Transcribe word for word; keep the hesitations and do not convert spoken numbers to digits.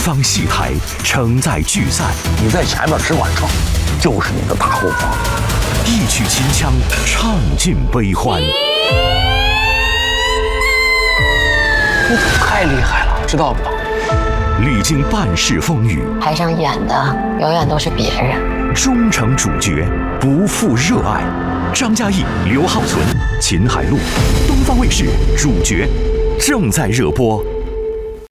方戏台承载聚散， 你在前面只管唱，就是你的大后方。 一曲秦腔，唱尽悲欢。 你太厉害了，知道不？ 历经半世风雨， 台上演的永远都是别人。 终成主角，不负热爱。张嘉译、刘浩存、秦海璐，东方卫视主角正在热播。